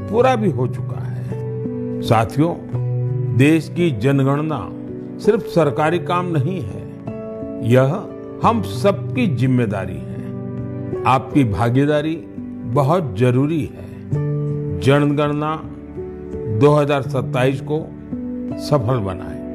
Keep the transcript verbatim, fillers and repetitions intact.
पूरा भी हो चुका है। साथियों, देश की जनगणना सिर्फ सरकारी काम नहीं है, यह हम सबकी जिम्मेदारी है। आपकी भागीदारी बहुत जरूरी है। जनगणना दो हज़ार सत्ताईस को सफल बनाएं।